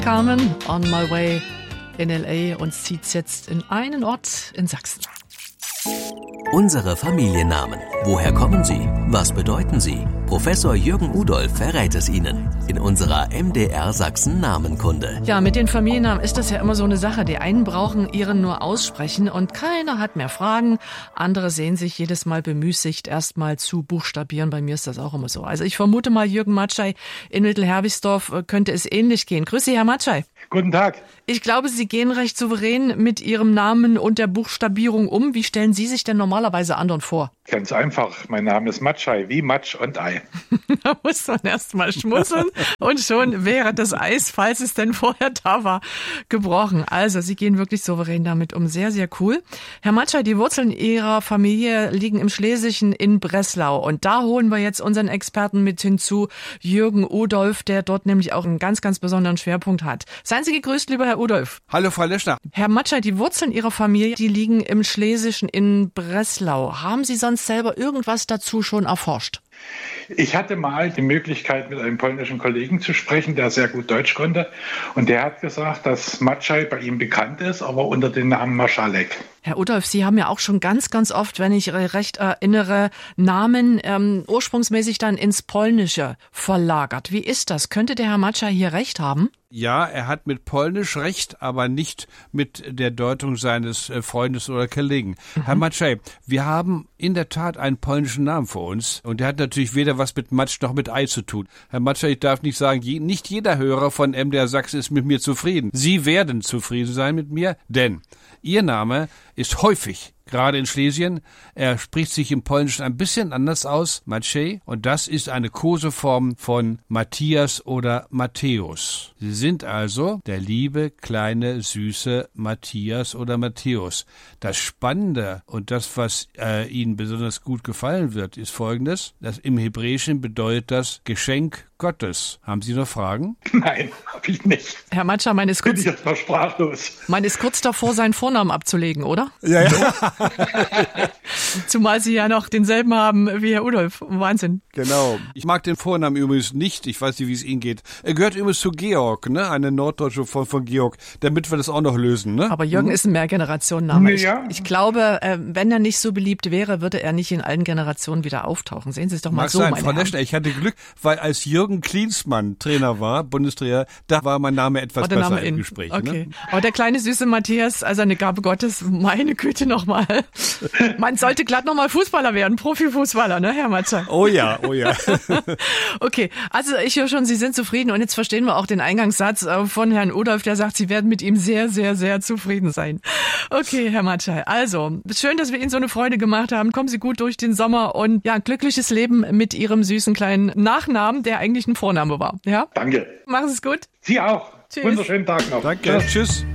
Carmen, on my way in L.A. Uns zieht's jetzt in einen Ort in Sachsen. Unsere Familiennamen. Woher kommen sie? Was bedeuten sie? Professor Jürgen Udolph verrät es Ihnen in unserer MDR Sachsen Namenkunde. Ja, mit den Familiennamen ist das ja immer so eine Sache. Die einen brauchen ihren nur aussprechen und keiner hat mehr Fragen. Andere sehen sich jedes Mal bemüßigt, erst mal zu buchstabieren. Bei mir ist das auch immer so. Also ich vermute mal, Jürgen Matschei in Mittelherbigsdorf könnte es ähnlich gehen. Grüß Sie, Herr Matschei. Guten Tag. Ich glaube, Sie gehen recht souverän mit Ihrem Namen und der Buchstabierung um. Wie stellen Sie sich denn normalerweise anderen vor? Ganz einfach. Mein Name ist Matschei, wie Matsch und Ei. Da muss man erst mal schmunzeln und schon wäre das Eis, falls es denn vorher da war, gebrochen. Also Sie gehen wirklich souverän damit um. Sehr, sehr cool. Herr Matschei, die Wurzeln Ihrer Familie liegen im Schlesischen in Breslau. Und da holen wir jetzt unseren Experten mit hinzu, Jürgen Udolph, der dort nämlich auch einen ganz, ganz besonderen Schwerpunkt hat. Seien Sie gegrüßt, lieber Herr Udolph. Hallo, Frau Leschner. Herr Matschei, die Wurzeln Ihrer Familie, die liegen im Schlesischen in Breslau. Haben Sie sonst selber irgendwas dazu schon erforscht? Ich hatte mal die Möglichkeit, mit einem polnischen Kollegen zu sprechen, der sehr gut Deutsch konnte. Und der hat gesagt, dass Matschei bei ihm bekannt ist, aber unter dem Namen Maschalek. Herr Udolph, Sie haben ja auch schon ganz, ganz oft, wenn ich recht erinnere, Namen ursprungsmäßig dann ins Polnische verlagert. Wie ist das? Könnte der Herr Matschei hier recht haben? Ja, er hat mit Polnisch recht, aber nicht mit der Deutung seines Freundes oder Kollegen. Herr Matschei, wir haben in der Tat einen polnischen Namen für uns und der hat natürlich weder was mit Matsch noch mit Ei zu tun. Herr Matschei, ich darf nicht sagen, nicht jeder Hörer von MDR Sachsen ist mit mir zufrieden. Sie werden zufrieden sein mit mir, denn Ihr Name ist häufig, gerade in Schlesien, er spricht sich im Polnischen ein bisschen anders aus, Maciej, und das ist eine Koseform von Matthias oder Matthäus. Sie sind also der liebe, kleine, süße Matthias oder Matthäus. Das Spannende und das, was Ihnen besonders gut gefallen wird, ist Folgendes. Das im Hebräischen bedeutet das Geschenk Gottes. Haben Sie noch Fragen? Nein, habe ich nicht. Herr Matschei, Bin ich jetzt mal sprachlos. Man ist kurz davor, seinen Vornamen abzulegen, oder? Ja. Zumal Sie ja noch denselben haben wie Herr Udolph. Wahnsinn. Genau. Ich mag den Vornamen übrigens nicht. Ich weiß nicht, wie es Ihnen geht. Er gehört übrigens zu Georg, ne? Eine norddeutsche Form von Georg. Damit wir das auch noch lösen, ne? Aber Jürgen ist ein Mehrgenerationenname. Ja. Ich glaube, wenn er nicht so beliebt wäre, würde er nicht in allen Generationen wieder auftauchen. Sehen Sie es doch mal Mag so, sein, meine Frau Herren. Leschner, ich hatte Glück, weil als Jürgen Klinsmann Trainer war, Bundestrainer, da war mein Name etwas der besser Name im in. Gespräch. Okay. Ne? Aber der kleine süße Matthias, also eine Gabe Gottes, meine Güte nochmal. Man sollte glatt nochmal Fußballer werden, Profifußballer, ne, Herr Matschei? Oh ja. Okay, also ich höre schon, Sie sind zufrieden und jetzt verstehen wir auch den Eingangssatz von Herrn Udolph, der sagt, Sie werden mit ihm sehr, sehr, sehr zufrieden sein. Okay, Herr Matschei, also schön, dass wir Ihnen so eine Freude gemacht haben. Kommen Sie gut durch den Sommer und ja, glückliches Leben mit Ihrem süßen kleinen Nachnamen, der eigentlich ein Vorname war. Ja? Danke. Machen Sie es gut. Sie auch. Tschüss. Wunderschönen Tag noch. Danke, tschüss.